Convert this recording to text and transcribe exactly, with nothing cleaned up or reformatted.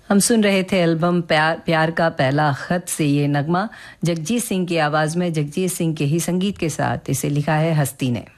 हम सुन रहे थे एल्बम प्यार प्यार का पहला खत से ये नगमा जगजीत सिंह की आवाज़ में, जगजीत सिंह के ही संगीत के साथ। इसे लिखा है हस्ती ने।